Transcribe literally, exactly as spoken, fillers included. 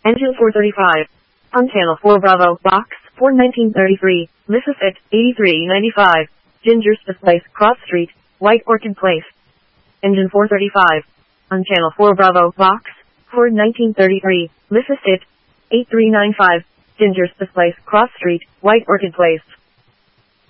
Engine four thirty-five. On channel four Bravo, box four nineteen thirty-three, Mississippi, eighty-three ninety-five, Ginger Smith Place, Cross Street, White Orchid Place. Engine four thirty-five. On channel four Bravo, box four nineteen thirty-three, Mississippi, eighty-three ninety-five, Ginger Smith Place, Cross Street, White Orchid Place.